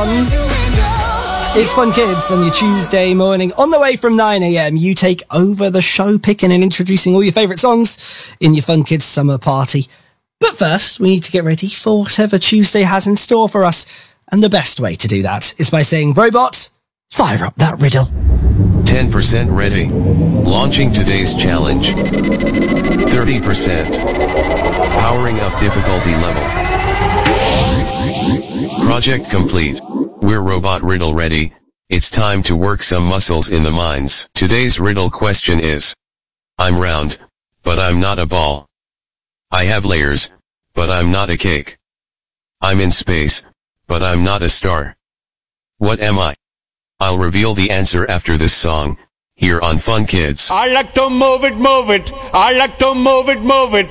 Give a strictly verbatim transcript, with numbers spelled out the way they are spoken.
on. It's Fun Kids on your Tuesday morning. On the way from nine a.m, you take over the show, picking and introducing all your favourite songs in your Fun Kids summer party. But first, we need to get ready for whatever Tuesday has in store for us. And the best way to do that is by saying, Robot, fire up that riddle. ten percent ready. Launching today's challenge. thirty percent. Powering up difficulty level. Project complete. We're Robot Riddle ready. It's time to work some muscles in the minds. Today's riddle question is: I'm round, but I'm not a ball. I have layers, but I'm not a cake. I'm in space, but I'm not a star. What am I? I'll reveal the answer after this song, here on Fun Kids. I like to move it, move it. I like to move it, move it.